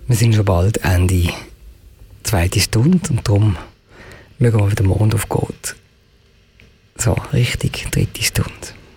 Wir sind schon bald Ende zweite Stunde und darum schauen wir, wie der Mond aufgeht. So, richtig, dritte Stunde.